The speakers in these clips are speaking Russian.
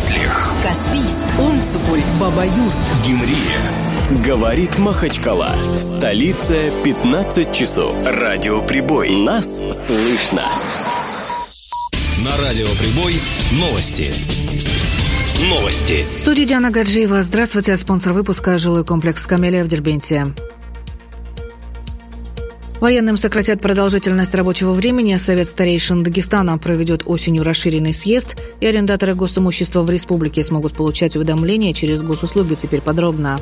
Картлих, Каспийск, Онцополь, Баба-Юрт, Гюмрия. Говорит Махачкала. В столице 15 часов. Радиоприбой. Нас слышно. На Радиоприбой новости. В студии Диана Гаджиева. Здравствуйте. Спонсор выпуска — жилой комплекс «Камелия» в Дербенте. Военным сократят продолжительность рабочего времени. Совет старейшин Дагестана проведет осенью расширенный съезд, и арендаторы госимущества в республике смогут получать уведомления через госуслуги. Теперь подробно.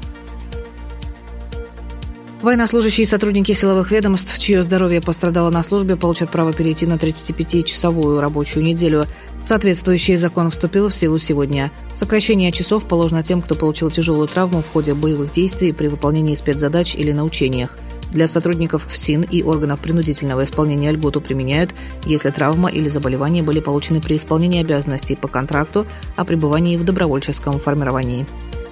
Военнослужащие и сотрудники силовых ведомств, чье здоровье пострадало на службе, получат право перейти на 35-часовую рабочую неделю. Соответствующий закон вступил в силу сегодня. Сокращение часов положено тем, кто получил тяжелую травму в ходе боевых действий при выполнении спецзадач или на учениях. Для сотрудников ФСИН и органов принудительного исполнения льготу применяют, если травма или заболевание были получены при исполнении обязанностей по контракту о пребывании в добровольческом формировании.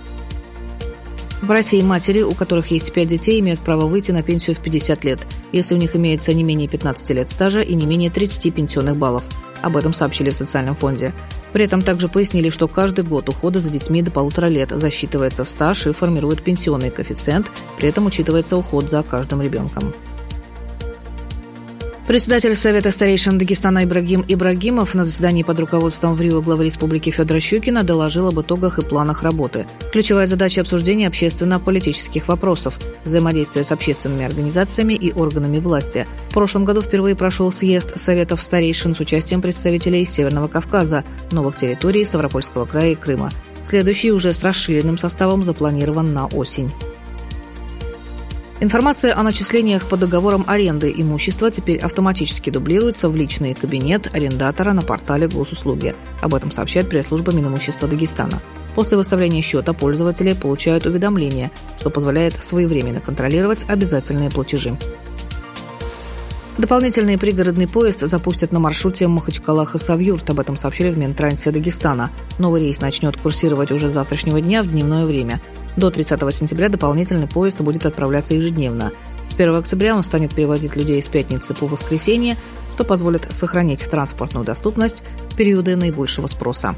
В России матери, у которых есть 5 детей, имеют право выйти на пенсию в 50 лет, если у них имеется не менее 15 лет стажа и не менее 30 пенсионных баллов. Об этом сообщили в социальном фонде. При этом также пояснили, что каждый год ухода за детьми до 1,5 лет засчитывается в стаж и формирует пенсионный коэффициент, при этом учитывается уход за каждым ребенком. Председатель Совета старейшин Дагестана Ибрагим Ибрагимов на заседании под руководством в Рио главы республики Федора Щукина доложил об итогах и планах работы. Ключевая задача обсуждения общественно-политических вопросов, взаимодействия с общественными организациями и органами власти. В прошлом году впервые прошел съезд Советов старейшин с участием представителей Северного Кавказа, новых территорий Ставропольского края и Крыма. Следующий уже с расширенным составом запланирован на осень. Информация о начислениях по договорам аренды имущества теперь автоматически дублируется в личный кабинет арендатора на портале госуслуги. Об этом сообщает пресс-служба Минимущества Дагестана. После выставления счета пользователи получают уведомление, что позволяет своевременно контролировать обязательные платежи. Дополнительный пригородный поезд запустят на маршруте Махачкала-Хасавюрт. Об этом сообщили в Минтрансе Дагестана. Новый рейс начнет курсировать уже с завтрашнего дня в дневное время. До 30 сентября дополнительный поезд будет отправляться ежедневно. С 1 октября он станет перевозить людей с пятницы по воскресенье, что позволит сохранить транспортную доступность в периоды наибольшего спроса.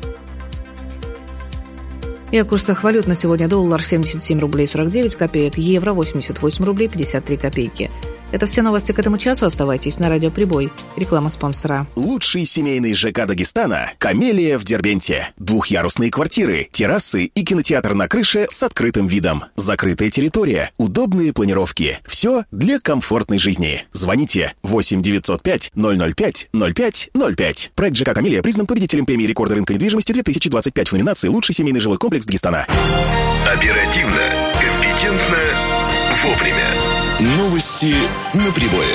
И о курсах валют на сегодня: доллар 77 рублей 49 копеек, евро 88 рублей 53 копейки. Это все новости к этому часу. Оставайтесь на Радиоприбой. Реклама спонсора. Лучший семейный ЖК Дагестана — «Камелия» в Дербенте. Двухъярусные квартиры, террасы и кинотеатр на крыше с открытым видом. Закрытая территория, удобные планировки. Все для комфортной жизни. Звоните 8 905 005 05 05. Проект ЖК «Камелия» признан победителем премии рекорда рынка недвижимости 2025 в номинации «Лучший семейный жилой комплекс Дагестана». Оперативно, компетентно, вовремя. Новости на прибое.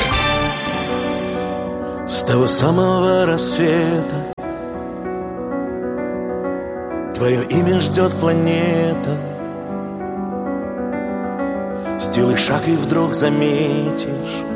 С того самого рассвета твое имя ждет планета. Сделай шаг и вдруг заметишь